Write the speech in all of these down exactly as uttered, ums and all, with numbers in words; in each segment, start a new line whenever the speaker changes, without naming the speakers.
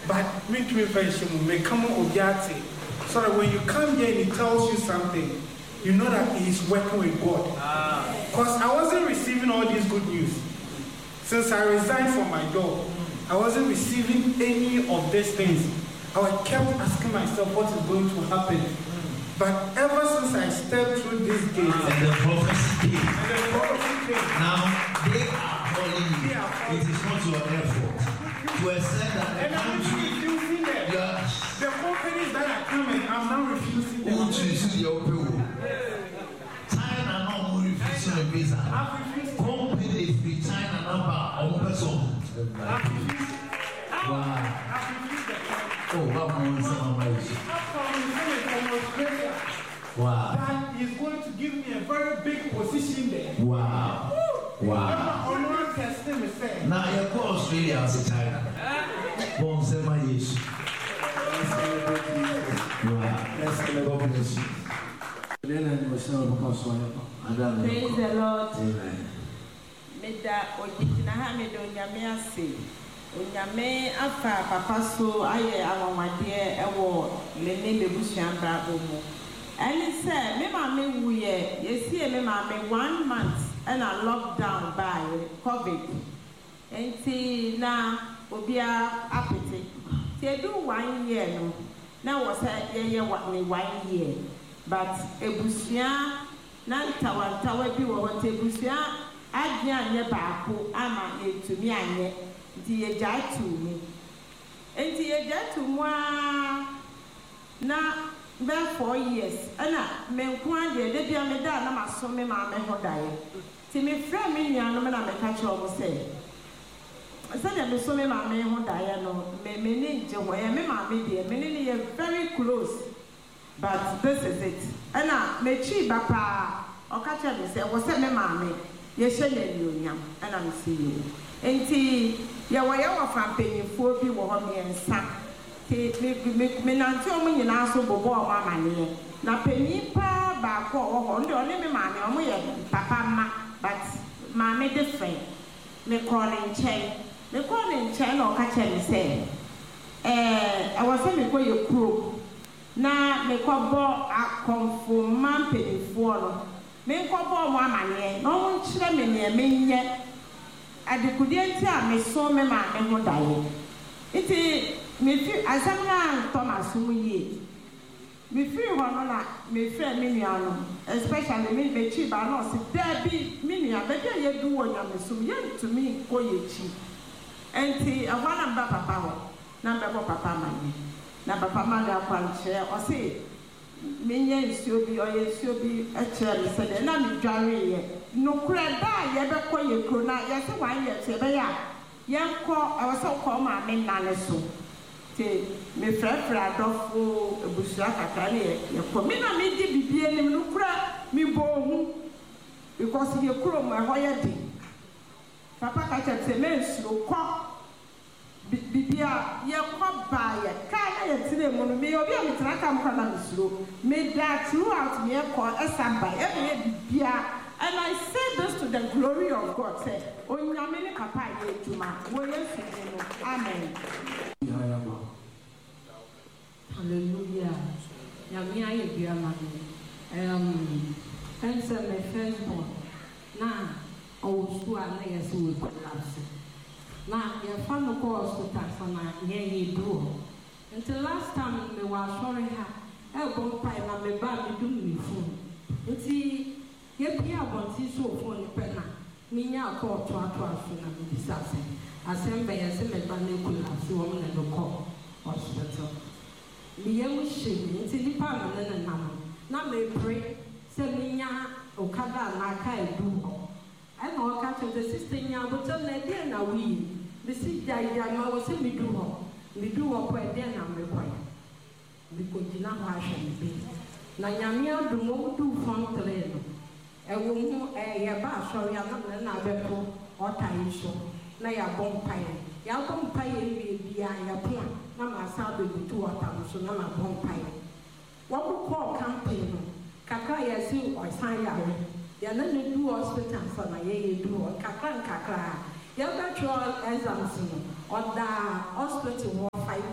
But me to me may come obiati. So that when you come here and he tells you something, you know that he is working with God. Because I wasn't receiving all this good news. Since I resigned from my job, I wasn't receiving any of these things. I kept asking myself what is going to happen. But ever since I stepped through this gate,
and the prophecy came.
And the prophecy came.
Now they are calling you. It is not your effort. To accept that the
and I'm refusing them.
Yeah.
The companies that are coming, I'm now refusing them.
Who chooses your people? China no more refusing the visa. Company free China number one person. Wow. Oh, what more is wow.
That is going to give me a very big position there.
Wow. Wow. Now you go Australia as a China. Bon say my yes. Wow. Let's go bless you.
Praise the Lord. Amen. Meda ojitina ha me do nyame ase. Onyame afa papa so aye awamade ewo lene bebusuan brabo mu. Eni se me ma me wuye yesi me ma me one month and a lockdown by COVID. Enti na obia apete. Ti do one year no. Na wo se ye ye one year. But ebusuan na ntawantawa bi wo ho te ebusuan agya anye baako ama etumi anye. Nti ye jatu mi. Enti ye jatu mwa na be four years. Ana me nko ade de bia me da na maso me ma me hodaye. Ti me fra me nua no me na me ka che omo se. Asa de me so me ma me hodaye no me me ni je ho ye me ma me de me ni ye very close. But this is it. Ana me chi ba pa o ka che me se wo se me ma me ye hye na lionyam ana me se ye. Enti ya wa ya wa fa mpanyifo bi wo ho me ensa ti me me nanti o mu nyina so bobo o ma mane na panyi pa ba ko wo ho ndo ne me ma me o mu ye papa ma but ma me different me calling chen me calling chen no ka che me say eh I was say me ko ye kuro na me ko bo akonfo ma mpanyifo no me ko bo mo amane no mo nkyere me ne me nye adikudie nti a me so me ma me ho dae iti me fi asamna Thomas mu ye me fi ho no na me fi me nua no especially me me chi ba no se da bi me nua be de ye du wo nya me so ye ntumi ko ye chi enti ahwana mba papa ho na mba papa ma ni na papa ma ga kwanche o se me nye nsuo bi o ye nsuo bi a chere me se de na me dware ye no kura da ye be ko ye kro na ye se wan ye se be ya ye ko e wo se ko ma me na le so te me frafra dofo ebusua kakra ne ye ko me na me di bibie ni no kura me bo hu because ye kro mo e ho ye di papa ka che se me nsuo ko bibia ye ko ba ye ka na ye tire mo no me obi a me tra ka mo na nsuo me da throughout me ko esamba e me bibia. And I say this to the glory of God. Say, Onyamene papa ye juma. Wo yesu no. Amen.
Hallelujah. Nyame aye bia ma me. Um, thanks my firstborn. Na owo school na yes we collapse. Na ye fa no ko hospital for na ye ye do. Until last time me was sorry ha. E bon pai na me ba me do me phone. Nti ye pia bonti so phone pena minya ko to ato aso na me disase asembe ye se me ba na kula so wo na do ko hospital mi ye mu shemi nti ni pa na na na na me pray se minya okada na ka edu ho e na o ka che the sister nya bo to na dia na wi me si dai dai ma wo se mi du ho mi du ho ko e dia na me kwa bi ko dina ho ahwe mi bi na nyame adu mo du fon tre no ewo mu eh ye ba so ya na na bepo otai so na ya bom pai ya bom pai e bia ya pon na ma sa be bitu ota so na ma bom pai wo ko campaign no kaka ya si o san ya re ya na ne du hospital so na ye ye du kaka kaka ya ba tro exams no oda hospital wo five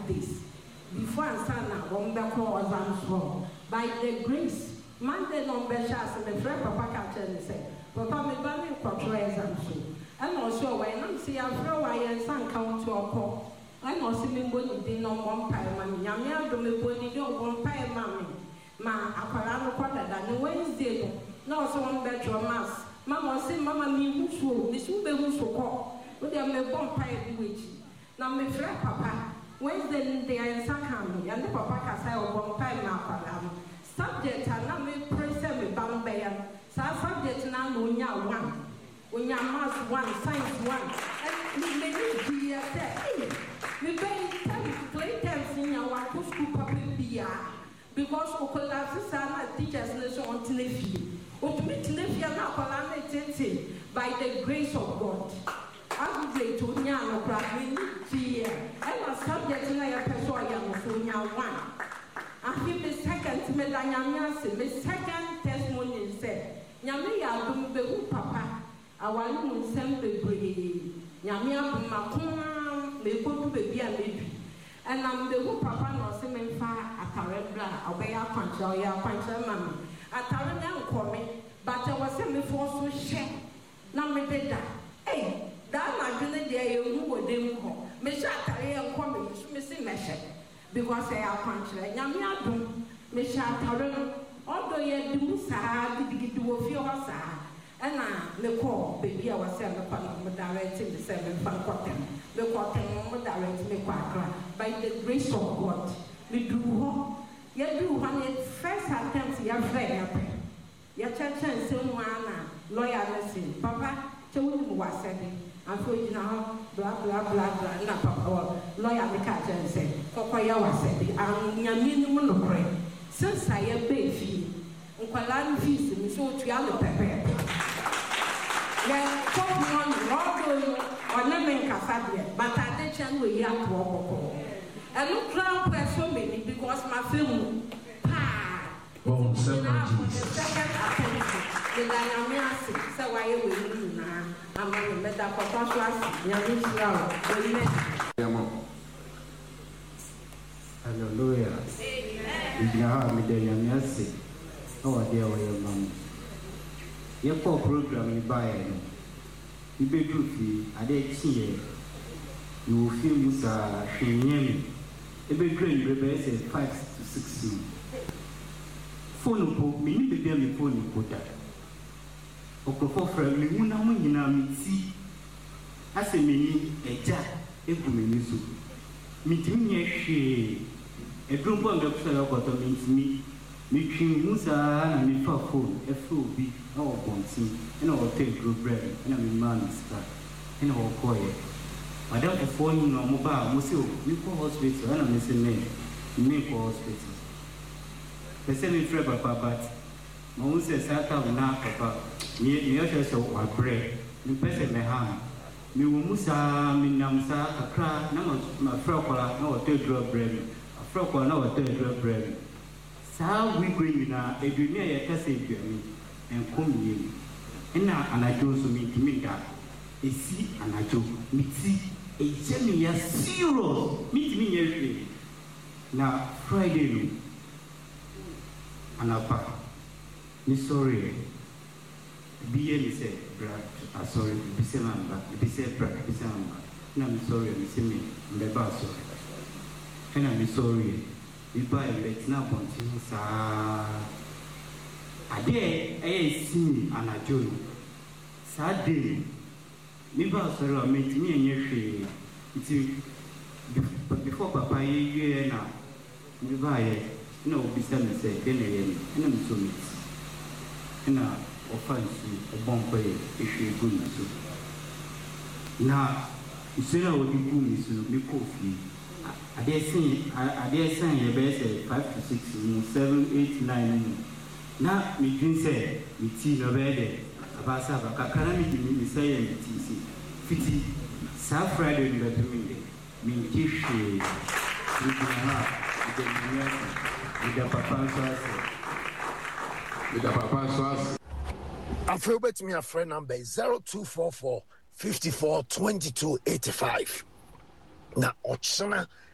five days. Before I stand now, one back was on by the grace. Monday no be chance me friend papa catch and say, Papa me ba me control exam so. And also when I see a friend why and san count to a I know see me boni din no one pie man. Nyame ado me boni do one pie man. Ma akwara no kwada da no Wednesday no. Na so one bet your mass. Mama say mama me hu so, me so be hu so ko. We dey me bon pie bi wechi. Na me friend papa Wednesday dey and san kan and the papa ka say o bon pie na akwara no. Subject and now me present me bambaya. So subject now no nya one. When ya math one, science one. And me me be say, me be play times in your one school public beer. Because o classes are teachers lesson on television. O to me television na kola me by the grace of God. I'm great to nya no crack me fear. I was subject na ya person ya no so nya one. I feel the second me da nyame ase me second testimony say nyame ya dum be hu papa awale mu nsem bebre nyame abum makon me kodu be bia medu enam be hu papa no se me fa atare bra obeya kwancha oya kwancha mama atare na nkome but I was say me for so she na me deda eh da na dwene de ehu wodem ho me sha atare nkome so me se me she because I have country. Nyamia dum me sha tare no odo ye dimu saa gidigidi wo fie ho saa ena me ko baby a wase me pa no direct me say me fa kotem me kotem mo direct me kwa kra by the grace of God me do ho ye do ho ne first attempt ya frɛ ya pe ya chacha nsem ana lawyer na say papa che wo mu wase de afo gina ho bla bla bla bla na papa lawyer me ka chen say kokoya wase de am nyame ni mu no kre since I am baby nkwala ni fees mi so tu ya le pepe ya top one rodo ona men ka fabia but I dey chan we ya to okoko and no crown person me because my film pa
oh seven
second attempt the dynamics so why we do na am me meda papa so as ya ni sira we me
hallelujah Ijna mi de yamiase o ade o yamam ye ko program ni bae no ibe dufi ade tie you feel musa hwenyem ebe drain brebe say five to six phone po mi ni bebe mi phone ko da okofo fra mi mu na mu nyina mi ti ase mi ni eja egu mi ni so mi ti nye hwe edrombo ngapsa yokoto mintimi mitwi musa na mi fa phone e fa obi na obonti na o take group bread na mi man sta na o koye madam e phone no mo ba mo se o mi ko hospital na mi se me mi ko hospital pese mi frɛ papa but mo se sa ta na papa mi mi o se wa bread mi pese me ha mi wo musa mi namsa akra na ma frɛ kola na o take group bread Froko na water drop bread. Sa we bring na edunia ya kase eduani enkom yie. Ina anajo so mi timi da. Esi anajo mi ti eje mi ya serious mi timi ye hwe. Na Friday no anapa ni sorry. Biye mi say bra ah sorry bi se mamba bi se bra bi se mamba. Na mi sorry mi se mi mbeba sorry. And I'm sorry. If I let now continue, sir. I dare I see an adjourn. Sad day. Maybe I'll sorry, meet me and your it's but before Papa, you now. Maybe I know, beside me, say, then again, and I'm so mixed. And I offense you, a bomb way, if you're good. Now, you say I will be good, so me coffee. I dare say, I dare say, you better five to six, seven, eight, nine. Now, me can say, me tea no better. About Saba, Calamity, me say, and T C. Fifty, South Friday, in the doing me kiss you with the papa, with the papa.
I feel better me a friend number zero two four four fifty four twenty two eighty five. Na ochana